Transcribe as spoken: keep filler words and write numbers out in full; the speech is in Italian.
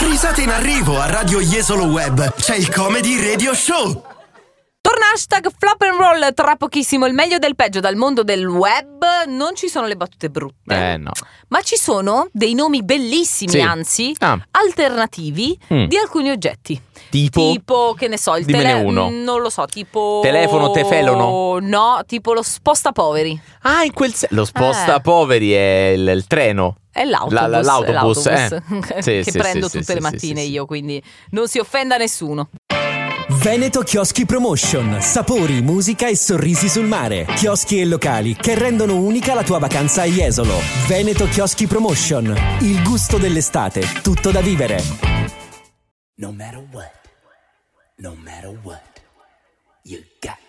Risate in arrivo a Radio Jesolo Web. C'è il Comedy Radio Show. Torna hashtag flop and roll tra pochissimo, il meglio del peggio dal mondo del web. Non ci sono le battute brutte, Eh no. ma ci sono dei nomi bellissimi, Sì. anzi Ah. alternativi Mm. di alcuni oggetti. Tipo? Tipo, che ne so, il Dimmene tele- uno. non lo so, tipo Telefono tefelono? No, tipo lo spostapoveri. Ah, in quel senso. Lo sposta Eh. poveri è il, il treno. È l'autobus, La- la- l'autobus, è eh. l'autobus Sì, che sì, prendo sì, tutte sì, le sì, mattine sì, sì. io, quindi non si offenda nessuno. Veneto Chioschi Promotion. Sapori, musica e sorrisi sul mare. Chioschi e locali che rendono unica la tua vacanza a Jesolo. Veneto Chioschi Promotion. Il gusto dell'estate. Tutto da vivere. No matter what, no matter what, you got